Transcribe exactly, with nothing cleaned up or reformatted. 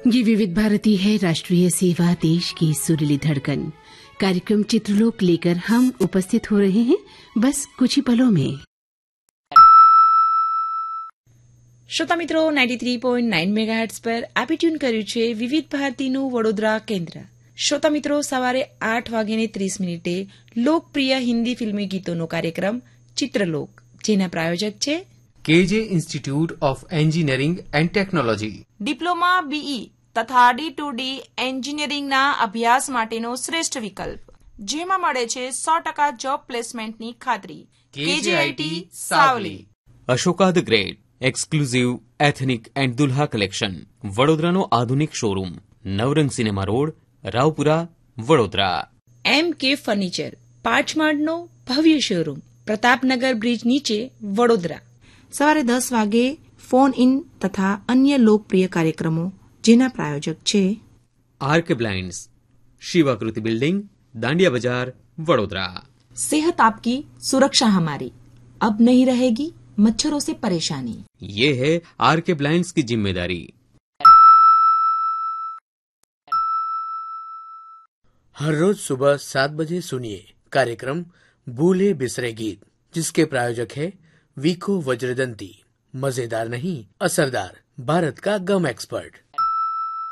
ये विविध भारती है, राष्ट्रीय सेवा, देश की सुरीली धड़कन। कार्यक्रम चित्रलोक लेकर हम उपस्थित हो रहे हैं बस कुछ ही पलों में। શ્રોતા મિત્રો, ninety three point nine megahertz પર આપે ટ્યુન કર્યું છે વિવિધ ભારતીનું વડોદરા કેન્દ્ર। શ્રોતા મિત્રો, સવારે આઠ વાગ્યાને ત્રીસ મિનિટે લોકપ્રિય હિન્દી ફિલ્મી ગીતોનો કાર્યક્રમ ચિત્રલોક, જેના પ્રાયોજક છે કેજે institute of engineering and technology. Diploma, BE તથા ડી ટુ ડી એન્જિનિયરિંગના અભ્યાસ માટેનો શ્રેષ્ઠ વિકલ્પ, જેમાં મળે છે સો ટકા જોબ પ્લેસમેન્ટની ખાતરી। કેજેઆઈટી Savli. Ashoka the great exclusive ethnic and Dulha collection, વડોદરાનો આધુનિક શોરૂમ, નવરંગ સિનેમા રોડ, રાવપુરા, વડોદરા। એમ કે ફર્નિચર, પાંચમાળનો ભવ્ય શોરૂમ, પ્રતાપનગર બ્રિજ નીચે, વડોદરા। સવારે દસ વાગે ફોન ઇન તથા અન્ય લોકપ્રિય કાર્યક્રમો, જેના પ્રાયોજક છે આરકે બ્લાઇન્ડ્સ, શિવાકૃતિ બિલ્ડિંગ, દાંડિયા બજાર, વડોદરા। सेहत आपकी सुरक्षा हमारी, अब नहीं रहेगी मच्छरों से परेशानी, ये है आरके ब्लाइंड्स की जिम्मेदारी। हर रोज सुबह सात बजे सुनिए कार्यक्रम भूले बिसरे गीत, जिसके प्रायोजक है वीको वज्रदंती। मजेदार नहीं, असरदार, भारत का गम एक्सपर्ट।